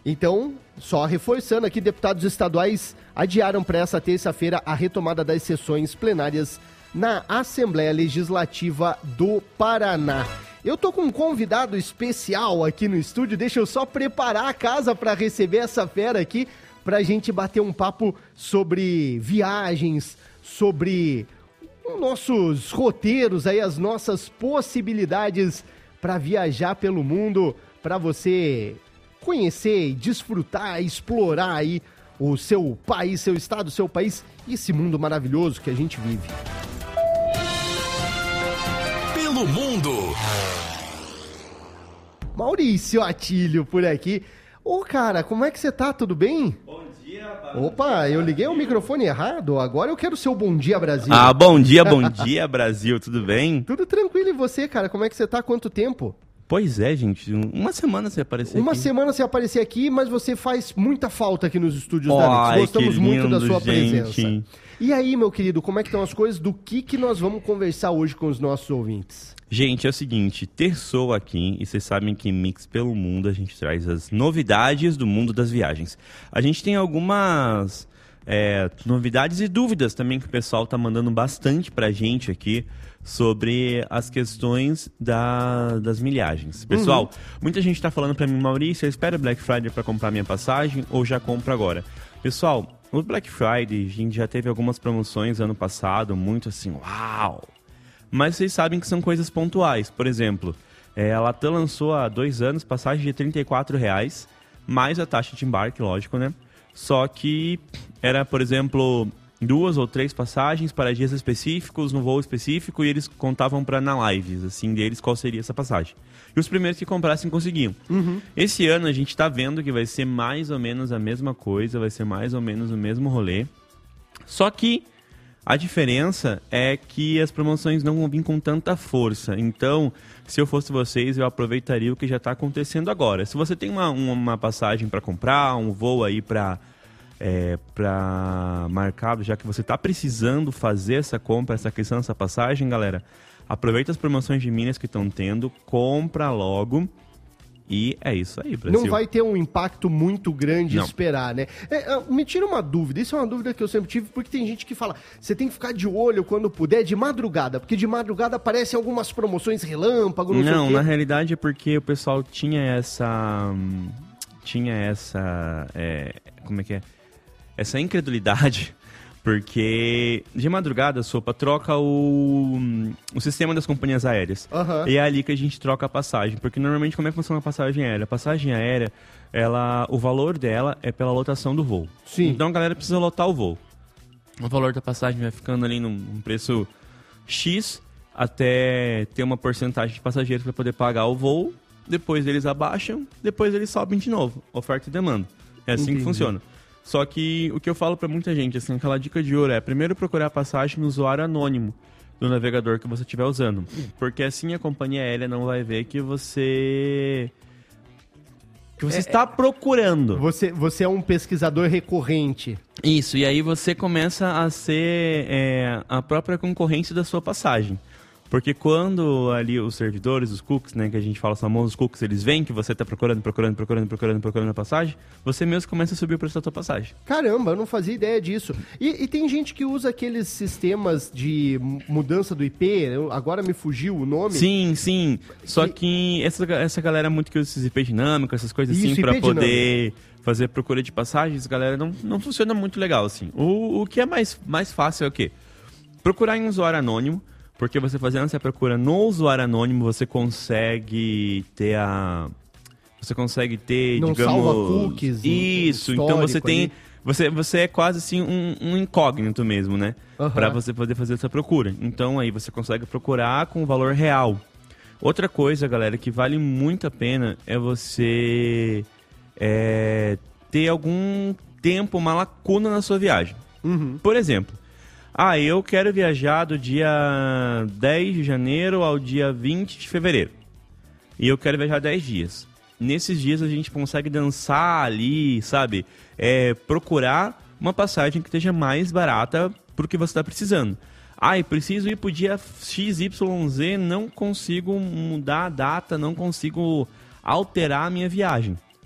Então, só reforçando aqui, deputados estaduais adiaram para essa terça-feira a retomada das sessões plenárias na Assembleia Legislativa do Paraná. Eu tô com um convidado especial aqui no estúdio, deixa eu só preparar a casa para receber essa fera aqui, pra gente bater um papo sobre viagens, sobre os nossos roteiros aí, as nossas possibilidades para viajar pelo mundo, para você conhecer, desfrutar, explorar aí o seu país, seu estado, seu país e esse mundo maravilhoso que a gente vive. Pelo mundo. Maurício Atílio por aqui. Ô, cara, como é que você tá? Tudo bem? Bom dia, rapaz. Opa, eu liguei o microfone errado. Agora eu quero o seu Bom Dia Brasil. Bom dia, Brasil. Tudo bem? Tudo tranquilo, e você, cara? Como é que você tá? Quanto tempo? Pois é, gente. Uma semana você apareceu Uma aqui. semana você aparecer aqui, mas você faz muita falta aqui nos estúdios da Mix. Gostamos muito da sua presença. E aí, meu querido, como é que estão as coisas? Do que nós vamos conversar hoje com os nossos ouvintes? Gente, é o seguinte, terçou aqui, e vocês sabem que em Mix pelo Mundo a gente traz as novidades do mundo das viagens. A gente tem algumas novidades e dúvidas também que o pessoal tá mandando bastante pra gente aqui sobre as questões das milhagens. Pessoal, muita gente tá falando pra mim, Maurício, eu espero Black Friday pra comprar minha passagem ou já compro agora? Pessoal, no Black Friday a gente já teve algumas promoções ano passado, muito assim, uau! Mas vocês sabem que são coisas pontuais. Por exemplo, a Latam lançou há 2 anos passagem de R$34, mais a taxa de embarque, lógico, né? Só que era, por exemplo, 2 ou 3 passagens para dias específicos, no voo específico, e eles contavam para na lives, assim, deles qual seria essa passagem. E os primeiros que comprassem conseguiam. Esse ano a gente está vendo que vai ser mais ou menos a mesma coisa, vai ser mais ou menos o mesmo rolê. Só que a diferença é que as promoções não vão vir com tanta força. Então, se eu fosse vocês, eu aproveitaria o que já está acontecendo agora. Se você tem uma passagem para comprar, um voo aí para marcar, já que você está precisando fazer essa compra, essa questão, essa passagem, galera, aproveita as promoções de milhas que estão tendo, compra logo. E é isso aí, Brasil. Não vai ter um impacto muito grande esperar, né? Me tira uma dúvida, isso é uma dúvida que eu sempre tive, porque tem gente que fala, você tem que ficar de olho quando puder, de madrugada, porque de madrugada aparecem algumas promoções relâmpago, não sei o quê. Na realidade é porque o pessoal tinha essa como é que é? Essa incredulidade, porque de madrugada, Sopa, troca o sistema das companhias aéreas. E é ali que a gente troca a passagem. Porque normalmente como é que funciona a passagem aérea? A passagem aérea, o valor dela é pela lotação do voo. Sim. Então a galera precisa lotar o voo. O valor da passagem vai ficando ali num preço X, até ter uma porcentagem de passageiros para poder pagar o voo. Depois eles abaixam, depois eles sobem de novo. Oferta e demanda. É assim que funciona. Só que o que eu falo pra muita gente, assim, aquela dica de ouro é primeiro procurar a passagem no usuário anônimo do navegador que você estiver usando. Porque assim a companhia aérea não vai ver que você está procurando. Você é um pesquisador recorrente. Isso, e aí você começa a ser a própria concorrência da sua passagem. Porque quando ali os servidores, os cookies, né, que a gente fala, os famosos cookies, eles veem que você está procurando a passagem, você mesmo começa a subir o preço da sua passagem. Caramba, eu não fazia ideia disso. E tem gente que usa aqueles sistemas de mudança do IP, agora me fugiu o nome. Sim. Só que essa galera muito que usa esses IP dinâmicos, essas coisas assim, para poder fazer procura de passagens, galera, não funciona muito legal, assim. O que é mais fácil é o quê? Procurar em um usuário anônimo. Porque você fazendo essa procura no usuário anônimo, você consegue ter não digamos... salva cookies. Isso, então você tem... Você é quase assim um incógnito mesmo, né? Para você poder fazer essa procura. Então aí você consegue procurar com o valor real. Outra coisa, galera, que vale muito a pena é você ter algum tempo, uma lacuna na sua viagem. Por exemplo, eu quero viajar do dia 10 de janeiro ao dia 20 de fevereiro. E eu quero viajar 10 dias. Nesses dias a gente consegue dançar ali, sabe? Procurar uma passagem que esteja mais barata pro que você está precisando. Eu preciso ir pro dia XYZ, não consigo mudar a data, não consigo alterar a minha viagem.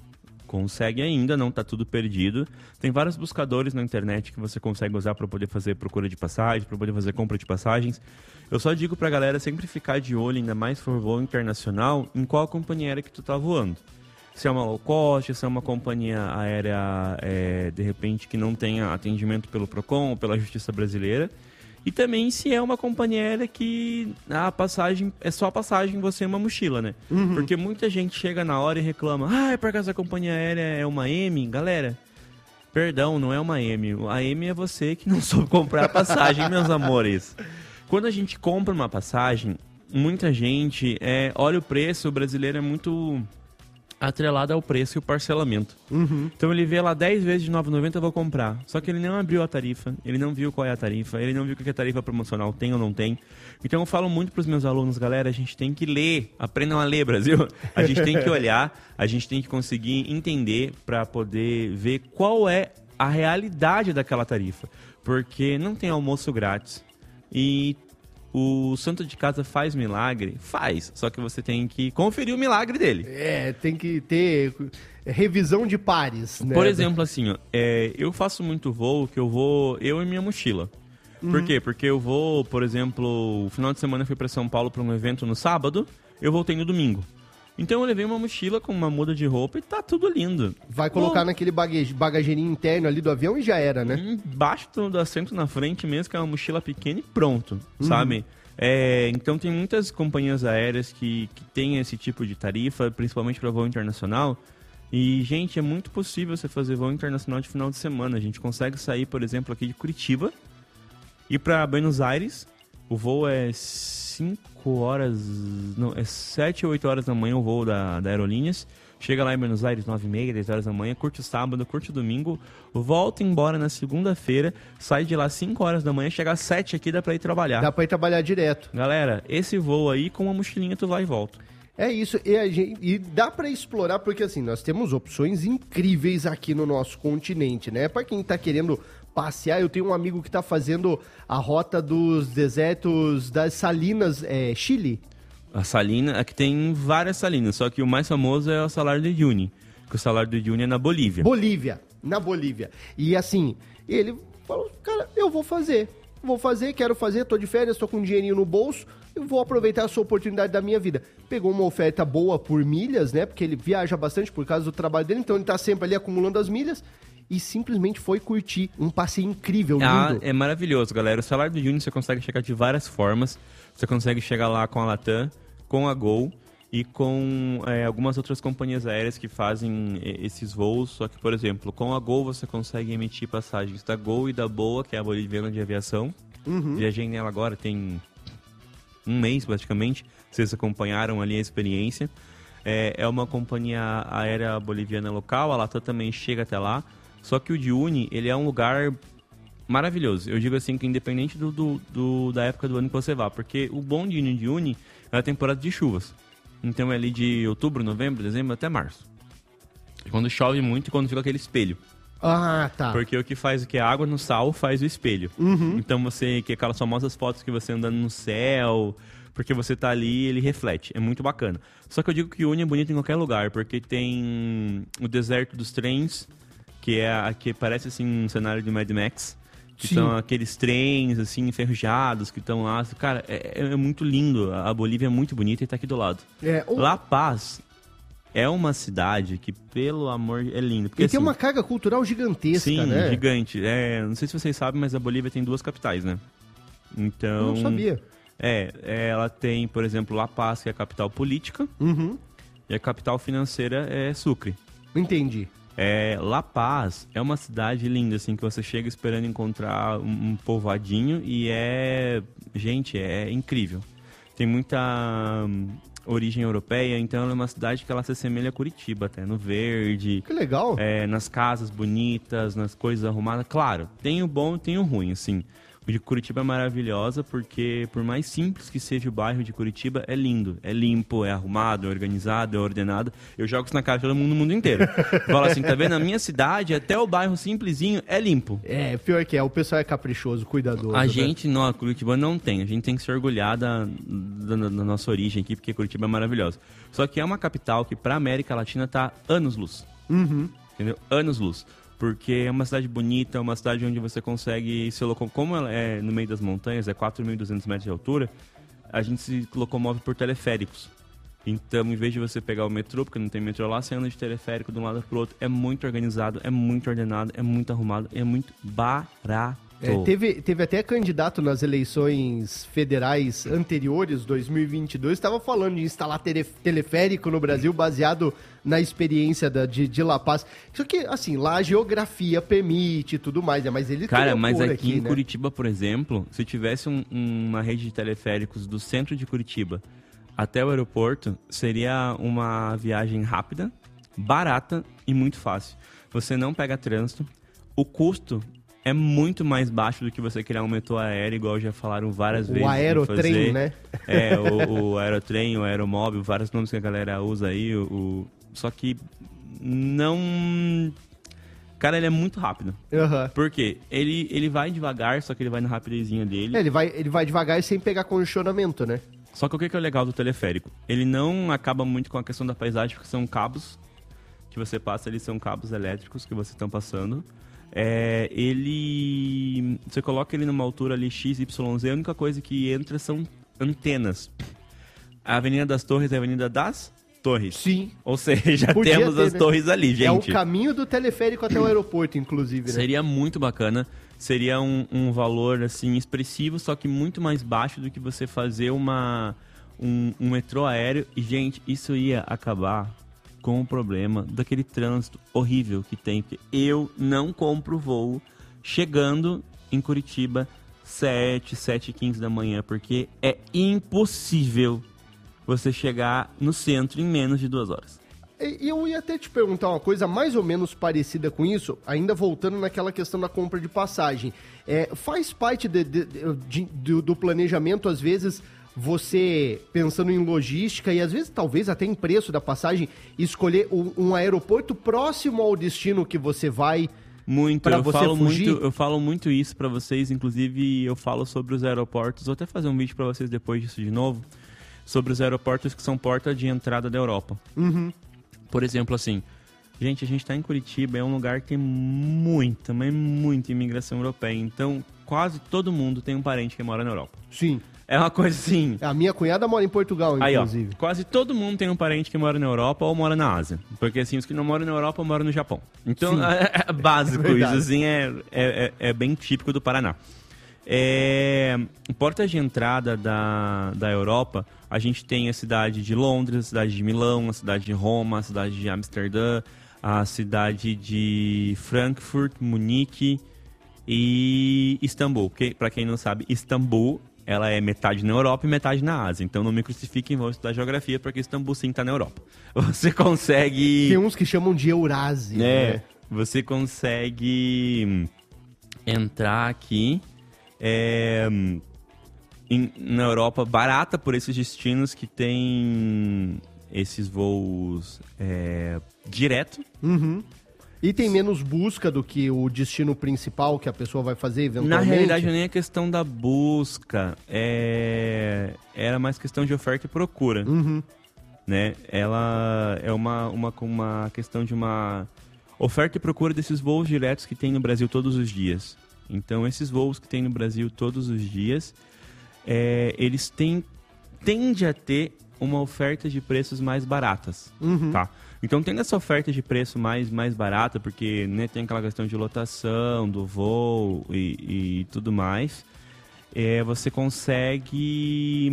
Consegue ainda, não está tudo perdido. Tem vários buscadores na internet que você consegue usar para poder fazer procura de passagens, para poder fazer compra de passagens. Eu só digo para a galera sempre ficar de olho, ainda mais se for voo internacional, em qual companhia aérea que tu tá voando. Se é uma low cost, se é uma companhia aérea, de repente, que não tenha atendimento pelo Procon ou pela Justiça Brasileira. E também se é uma companhia aérea que a passagem é só a passagem, você é uma mochila, né? Uhum. Porque muita gente chega na hora e reclama: é por causa da companhia aérea é uma M. Galera, perdão, não é uma M. A M é você que não soube comprar a passagem, meus amores. Quando a gente compra uma passagem, muita gente olha o preço, o brasileiro é muito atrelado ao preço e o parcelamento. Uhum. Então ele vê lá 10 vezes de R$ 9,90, eu vou comprar. Só que ele não abriu a tarifa, ele não viu qual é a tarifa, ele não viu o que a tarifa promocional tem ou não tem. Então eu falo muito para os meus alunos: galera, a gente tem que ler, aprendam a ler, Brasil. A gente tem que olhar, a gente tem que conseguir entender para poder ver qual é a realidade daquela tarifa. Porque não tem almoço grátis. E o santo de casa faz milagre? Faz. Só que você tem que conferir o milagre dele. Tem que ter revisão de pares, né? Por exemplo, assim, eu faço muito voo que eu e minha mochila. Por quê? Porque eu vou, por exemplo, o final de semana eu fui para São Paulo para um evento no sábado, eu voltei no domingo. Então eu levei uma mochila com uma muda de roupa e tá tudo lindo. Vai colocar naquele bagageirinho interno ali do avião e já era, né? Embaixo do assento na frente mesmo, que é uma mochila pequena e pronto, sabe? Então tem muitas companhias aéreas que têm esse tipo de tarifa, principalmente para voo internacional. E, gente, é muito possível você fazer voo internacional de final de semana. A gente consegue sair, por exemplo, aqui de Curitiba, ir para Buenos Aires. O voo é 7 ou 8 horas da manhã o voo da Aerolíneas. Chega lá em Buenos Aires, 9h30, 10 horas da manhã, curte o sábado, curte o domingo, volta embora na segunda-feira, sai de lá 5 horas da manhã, chega às 7 aqui, dá pra ir trabalhar. Dá pra ir trabalhar direto. Galera, esse voo aí, com uma mochilinha, tu vai e volta. É isso, e dá pra explorar, porque assim, nós temos opções incríveis aqui no nosso continente, né? Pra quem tá querendo passear, eu tenho um amigo que tá fazendo a rota dos desertos das Salinas, Chile. A salina, aqui tem várias salinas, só que o mais famoso é o Salar de Uyuni, que o Salar de Uyuni é na Bolívia. Na Bolívia. E assim, ele falou: cara, eu vou fazer, quero fazer, tô de férias, tô com um dinheirinho no bolso, eu vou aproveitar essa oportunidade da minha vida. Pegou uma oferta boa por milhas, né, porque ele viaja bastante por causa do trabalho dele, então ele tá sempre ali acumulando as milhas. E simplesmente foi curtir um passeio incrível, lindo. É maravilhoso, galera. O Salar de Uyuni você consegue chegar de várias formas. Você consegue chegar lá com a Latam, com a Gol e com algumas outras companhias aéreas que fazem esses voos. Só que, por exemplo, com a Gol você consegue emitir passagens da Gol e da BOA, que é a Boliviana de Aviação. Viajei nela agora, tem um mês praticamente. Vocês acompanharam ali a experiência. É uma companhia aérea boliviana local, a Latam também chega até lá. Só que o de Uyuni, ele é um lugar maravilhoso. Eu digo assim que independente da época do ano que você vá, porque o bom de Uyuni é a temporada de chuvas. Então é ali de outubro, novembro, dezembro até março. E quando chove muito e quando fica aquele espelho. Ah, tá. Porque o que faz o que? A água no sal faz o espelho. Então que aquelas famosas fotos que você andando no céu, porque você tá ali, ele reflete. É muito bacana. Só que eu digo que Uyuni é bonito em qualquer lugar, porque tem o deserto dos trens, que parece assim um cenário de Mad Max, que são aqueles trens assim enferrujados que estão lá. Cara, é muito lindo. A Bolívia é muito bonita e tá aqui do lado. La Paz é uma cidade que, pelo amor, é lindo. Porque, tem uma carga cultural gigantesca, né? Sim, gigante. Não sei se vocês sabem, mas a Bolívia tem 2 capitais, né? Então... Eu não sabia. Ela tem, por exemplo, La Paz, que é a capital política, e a capital financeira é Sucre. Entendi. La Paz é uma cidade linda, assim, que você chega esperando encontrar um povoadinho e gente, é incrível. Tem muita origem europeia, então ela é uma cidade que ela se assemelha a Curitiba, até no verde. Que legal! Nas casas bonitas, nas coisas arrumadas. Claro, tem o bom e tem o ruim, assim. O de Curitiba é maravilhosa porque, por mais simples que seja o bairro de Curitiba, é lindo. É limpo, é arrumado, é organizado, é ordenado. Eu jogo isso na cara de todo mundo no mundo inteiro. Falo assim, tá vendo? Na minha cidade, até o bairro simplesinho é limpo. Pior que o pessoal é caprichoso, cuidadoso. A gente, Curitiba não tem. A gente tem que se orgulhar da nossa origem aqui, porque Curitiba é maravilhosa. Só que é uma capital que, pra América Latina, tá anos-luz. Entendeu? Anos-luz. Porque é uma cidade bonita, é uma cidade onde você consegue se locomover. Como ela é no meio das montanhas, é 4.200 metros de altura, a gente se locomove por teleféricos. Então, em vez de você pegar o metrô, porque não tem metrô lá, você anda de teleférico de um lado pro outro. É muito organizado, é muito ordenado, é muito arrumado, é muito barato. Teve até candidato nas eleições federais anteriores, 2022, estava falando de instalar teleférico no Brasil baseado na experiência de La Paz. Só que, assim, lá a geografia permite e tudo mais, né? Mas ele Cara, mas aqui em né? Curitiba, por exemplo, se tivesse uma rede de teleféricos do centro de Curitiba até o aeroporto, seria uma viagem rápida, barata e muito fácil. Você não pega trânsito, o custo é muito mais baixo do que você criar um metrô aéreo, igual já falaram várias vezes. O aerotrem, né? O aerotrem, o aeromóvel, vários nomes que a galera usa aí. Só que não... Cara, ele é muito rápido. Por quê? Ele vai devagar, só que ele vai na rapidezinha dele. Ele vai devagar sem pegar congestionamento, né? Só que o que é o legal do teleférico? Ele não acaba muito com a questão da paisagem, porque são cabos que você passa, eles são cabos elétricos que você está passando. Você coloca ele numa altura ali XYZ, a única coisa que entra são antenas. A Avenida das Torres é a Avenida das Torres. Sim. Ou seja, temos as torres ali, gente. É o caminho do teleférico até o aeroporto, inclusive, né? Seria muito bacana. Seria um valor, assim, expressivo, só que muito mais baixo do que você fazer um metrô aéreo. E, gente, isso ia acabar com o problema daquele trânsito horrível que tem. Eu não compro voo chegando em Curitiba 7h15 da manhã, porque é impossível você chegar no centro em menos de 2 horas. E eu ia até te perguntar uma coisa mais ou menos parecida com isso, ainda voltando naquela questão da compra de passagem. Faz parte do planejamento, às vezes, você pensando em logística e às vezes talvez até em preço da passagem, escolher um aeroporto próximo ao destino que você vai para você fugir? Eu falo muito isso para vocês, inclusive eu falo sobre os aeroportos, vou até fazer um vídeo para vocês depois disso de novo, sobre os aeroportos que são porta de entrada da Europa. Por exemplo, assim, gente, a gente tá em Curitiba, é um lugar que tem muita, mas muita imigração europeia, então quase todo mundo tem um parente que mora na Europa. Sim. É uma coisa assim... A minha cunhada mora em Portugal, inclusive. Aí, ó, quase todo mundo tem um parente que mora na Europa ou mora na Ásia. Porque, assim, os que não moram na Europa moram no Japão. Então, é básico isso, assim, é bem típico do Paraná. Porta de entrada da Europa, a gente tem a cidade de Londres, a cidade de Milão, a cidade de Roma, a cidade de Amsterdã, a cidade de Frankfurt, Munique e Istambul. Para quem não sabe, Istambul, ela é metade na Europa e metade na Ásia. Então não me crucifiquem, vão estudar geografia, porque Istambul sim tá na Europa. Você consegue... Tem uns que chamam de Eurásia. Né? Você consegue entrar aqui na Europa barata por esses destinos que tem esses voos direto. E tem menos busca do que o destino principal que a pessoa vai fazer eventualmente? Na realidade, nem é questão da busca. Era mais questão de oferta e procura. Né? Ela é uma questão de uma oferta e procura desses voos diretos que tem no Brasil todos os dias. Então, esses voos que tem no Brasil todos os dias, eles tendem a ter uma oferta de preços mais baratas, tá? Então, tendo essa oferta de preço mais barata, porque né, tem aquela questão de lotação do voo e tudo mais, você consegue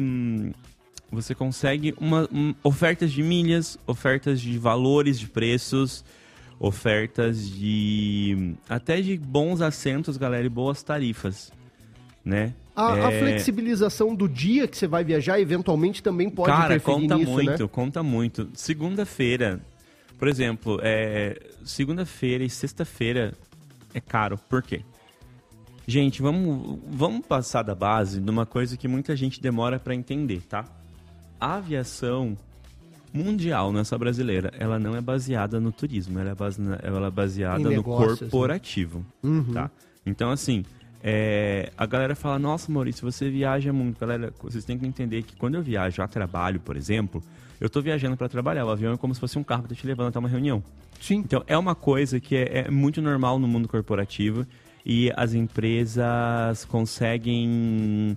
ofertas de milhas, ofertas de valores de preços, ofertas até de bons assentos, galera, e boas tarifas, né? A flexibilização do dia que você vai viajar, eventualmente, também pode interferir nisso, né? Conta muito. Segunda-feira, por exemplo, segunda-feira e sexta-feira é caro. Por quê? Gente, vamos passar da base de uma coisa que muita gente demora para entender, tá? A aviação mundial, não é só brasileira, ela não é baseada no turismo, ela é baseada no corporativo, tá? Então, assim, a galera fala, nossa, Maurício, você viaja muito. Galera, vocês têm que entender que quando eu viajo a trabalho, por exemplo, eu tô viajando para trabalhar. O avião é como se fosse um carro que tá te levando até uma reunião. Sim. Então, é uma coisa que é muito normal no mundo corporativo e as empresas conseguem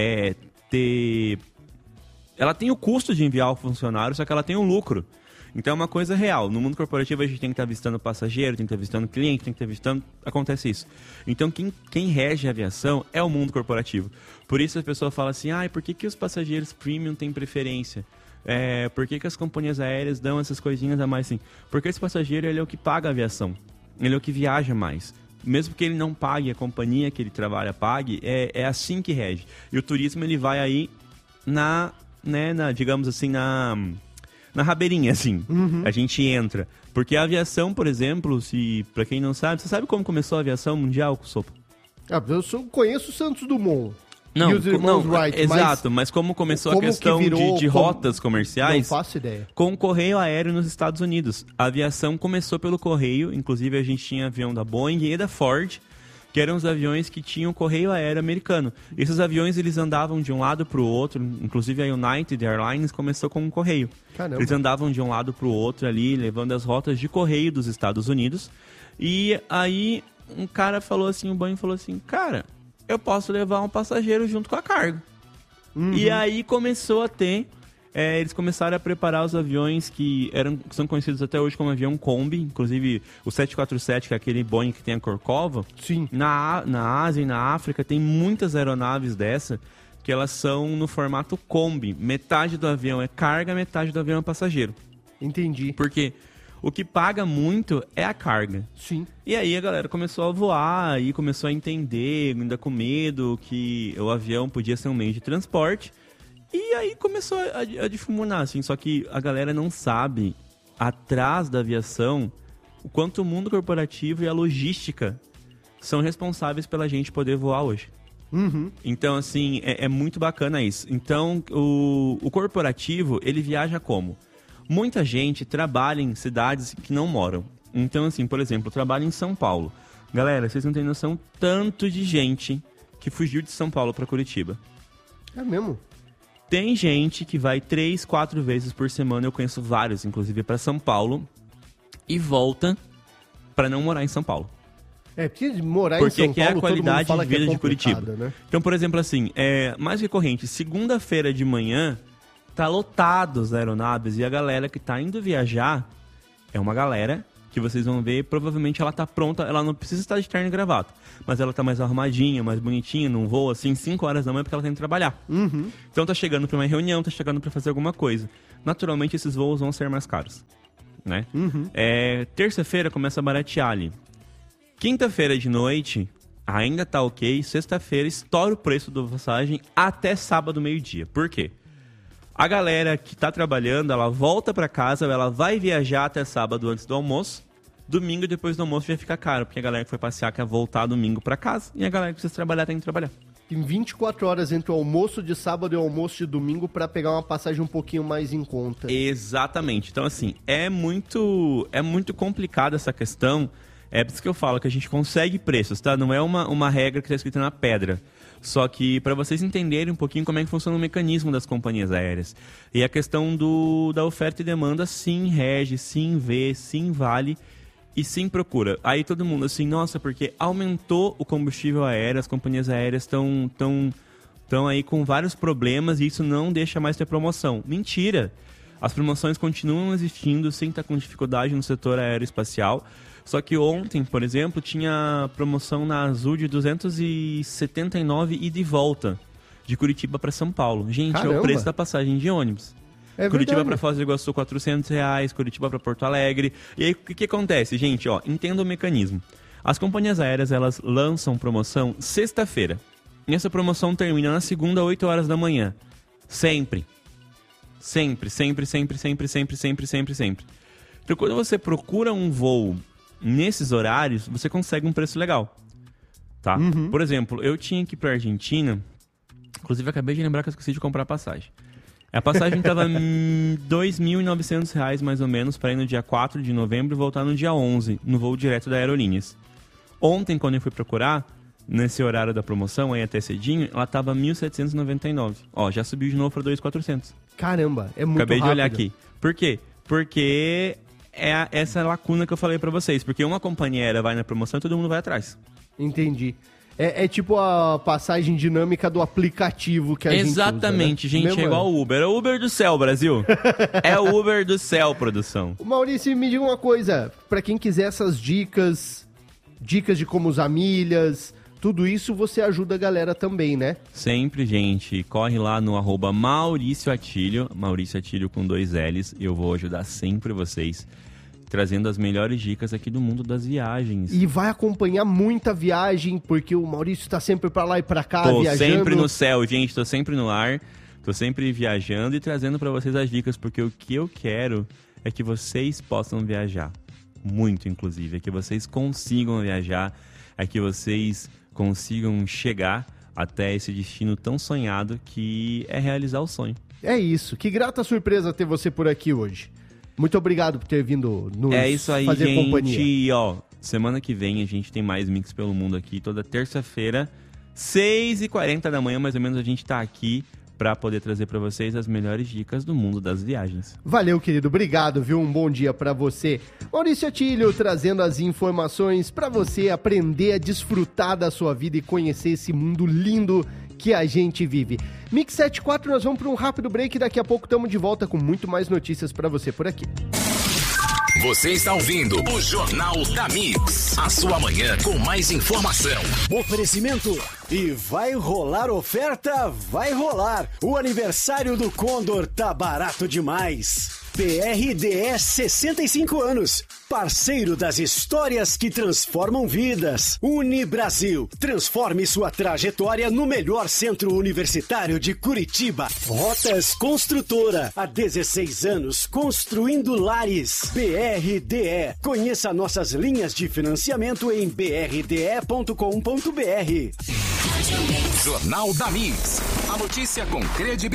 ter... Ela tem o custo de enviar o funcionário, só que ela tem o lucro. Então é uma coisa real. No mundo corporativo a gente tem que estar visitando passageiro, tem que estar visitando cliente, tem que estar visitando... Acontece isso. Então quem rege a aviação é o mundo corporativo. Por isso a pessoa fala assim, por que os passageiros premium têm preferência? Por que as companhias aéreas dão essas coisinhas a mais assim? Porque esse passageiro ele é o que paga a aviação. Ele é o que viaja mais. Mesmo que ele não pague, a companhia que ele trabalha pague, é assim que rege. E o turismo ele vai aí digamos assim, na rabeirinha, assim. Uhum. A gente entra. Porque a aviação, por exemplo, pra quem não sabe, você sabe como começou a aviação mundial, Sopa? Eu conheço o Santos Dumont. Não, e os irmãos Wright, exato, mas como começou como a questão de rotas Não comerciais, faço ideia. com o correio aéreo nos Estados Unidos. A aviação começou pelo correio, inclusive a gente tinha avião da Boeing e da Ford, que eram os aviões que tinham correio aéreo americano. Esses aviões eles andavam de um lado para o outro, inclusive a United Airlines começou com um correio. Caramba. Eles andavam de um lado para o outro ali, levando as rotas de correio dos Estados Unidos. E aí um cara falou assim, o Boeing falou assim, cara, eu posso levar um passageiro junto com a carga. Uhum. E aí começou a ter... eles começaram a preparar os aviões que são conhecidos até hoje como avião Kombi. Inclusive o 747, que é aquele Boeing que tem a Corcova. Sim. Na Ásia e na África tem muitas aeronaves dessa que elas são no formato Kombi. Metade do avião é carga, metade do avião é passageiro. Entendi. Porque o que paga muito é a carga. Sim. E aí a galera começou a voar e começou a entender, ainda com medo, que o avião podia ser um meio de transporte. E aí começou a difuminar, assim. Só que a galera não sabe, atrás da aviação, o quanto o mundo corporativo e a logística são responsáveis pela gente poder voar hoje. Uhum. Então, assim, é muito bacana isso. Então, o corporativo, ele viaja como? Muita gente trabalha em cidades que não moram. Então, assim, por exemplo, eu trabalho em São Paulo. Galera, vocês não têm noção tanto de gente que fugiu de São Paulo para Curitiba. É mesmo? Tem gente que vai 3, 4 vezes por semana, eu conheço vários, inclusive, para São Paulo, e volta para não morar em São Paulo. Porque morar Porque em São que é Paulo, a qualidade todo mundo fala de vida que é de Curitiba. né? Então, por exemplo, assim, mais recorrente, segunda-feira de manhã, tá lotado as aeronaves e a galera que tá indo viajar é uma galera que vocês vão ver, provavelmente ela tá pronta, ela não precisa estar de terno e gravata, mas ela tá mais arrumadinha, mais bonitinha, num voo assim, 5 horas da manhã porque ela tem que trabalhar. Uhum. Então tá chegando pra uma reunião, tá chegando pra fazer alguma coisa. Naturalmente esses voos vão ser mais caros, né? Uhum. Terça-feira começa a baratear ali. Quinta-feira de noite ainda tá ok, sexta-feira estoura o preço da passagem até sábado meio-dia. Por quê? A galera que tá trabalhando, ela volta pra casa, ela vai viajar até sábado antes do almoço. Domingo, depois do almoço, vai ficar caro, porque a galera que foi passear quer voltar domingo pra casa. E a galera que precisa trabalhar tem que trabalhar. Tem 24 horas entre o almoço de sábado e o almoço de domingo pra pegar uma passagem um pouquinho mais em conta. Exatamente. Então, assim, é muito complicada essa questão. É por isso que eu falo que a gente consegue preços, tá? Não é uma regra que tá escrita na pedra. Só que para vocês entenderem um pouquinho como é que funciona o mecanismo das companhias aéreas. E a questão da oferta e demanda, sim, rege, sim, vê, sim, vale e sim, procura. Aí todo mundo assim, nossa, porque aumentou o combustível aéreo, as companhias aéreas estão aí com vários problemas e isso não deixa mais ter promoção. Mentira! As promoções continuam existindo sem estar com dificuldade no setor aeroespacial. Só que ontem, por exemplo, tinha promoção na Azul de 279 e de volta, de Curitiba para São Paulo. Gente, Caramba. É o preço da passagem de ônibus. Curitiba para Foz do Iguaçu, R$400, Curitiba para Porto Alegre. E aí, o que acontece, gente? Entenda o mecanismo. As companhias aéreas, elas lançam promoção sexta-feira. E essa promoção termina na segunda, 8 horas da manhã. Sempre. Sempre, sempre, sempre, sempre, sempre, sempre, sempre, sempre. Então, quando você procura um voo nesses horários, você consegue um preço legal, tá? Uhum. Por exemplo, eu tinha que ir pra Argentina, inclusive acabei de lembrar que eu esqueci de comprar a passagem. A passagem tava R$2.900 mais ou menos para ir no dia 4 de novembro e voltar no dia 11, no voo direto da Aerolíneas. Ontem, quando eu fui procurar, nesse horário da promoção, aí até cedinho, ela tava 1.799. Ó, já subiu de novo pra 2.400. Caramba, é muito Acabei rápido. de olhar aqui. Por quê? Porque é essa lacuna que eu falei pra vocês. Porque uma companhia aérea vai na promoção e todo mundo vai atrás. Entendi. É tipo a passagem dinâmica do aplicativo que a Exatamente, gente usa, né? gente, é igual o Uber. É o Uber do céu, Brasil. É o Uber do céu, produção. Maurício, me diga uma coisa. Pra quem quiser essas dicas de como usar milhas, tudo isso você ajuda a galera também, né? Sempre, gente. Corre lá no @Maurício Atílio. Maurício Atílio com 2 L's. Eu vou ajudar sempre vocês, trazendo as melhores dicas aqui do mundo das viagens. E vai acompanhar muita viagem, porque o Maurício tá sempre pra lá e pra cá, Tô viajando. sempre no céu, gente. Tô sempre no ar. Tô sempre viajando e trazendo pra vocês as dicas, porque o que eu quero é que vocês possam viajar. Muito, inclusive. É que vocês consigam viajar. É que vocês consigam chegar até esse destino tão sonhado que é realizar o sonho. É isso. Que grata surpresa ter você por aqui hoje. Muito obrigado por ter vindo nos É isso aí, fazer gente. companhia. E, ó, semana que vem a gente tem mais Mix pelo Mundo aqui. Toda terça-feira, 6h40 da manhã, mais ou menos, a gente tá aqui pra poder trazer pra vocês as melhores dicas do mundo das viagens. Valeu, querido. Obrigado, viu? Um bom dia pra você. Maurício Atílio trazendo as informações pra você aprender a desfrutar da sua vida e conhecer esse mundo lindo que a gente vive. Mix 74, nós vamos pra um rápido break e daqui a pouco estamos de volta com muito mais notícias pra você por aqui. Você está ouvindo o Jornal da Mix. A sua manhã com mais informação. Oferecimento. E vai rolar oferta? Vai rolar. O aniversário do Condor tá barato demais. BRDE 65 anos. Parceiro das histórias que transformam vidas. Unibrasil. Transforme sua trajetória no melhor centro universitário de Curitiba. Rotas Construtora. Há 16 anos construindo lares. BRDE. Conheça nossas linhas de financiamento em brde.com.br. Jornal da Mix. A notícia com credibilidade.